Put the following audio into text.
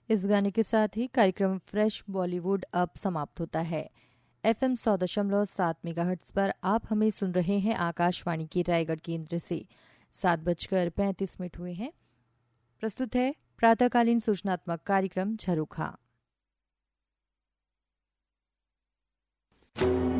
इस गाने के साथ ही कार्यक्रम फ्रेश बॉलीवुड अब समाप्त होता है। FM 100.7 मेगाहर्ट्ज पर आप हमें सुन रहे हैं आकाशवाणी के रायगढ़ केंद्र से। 7:35 हुए हैं। प्रस्तुत है प्रातःकालीन सूचनात्मक कार्यक्रम झरोखा।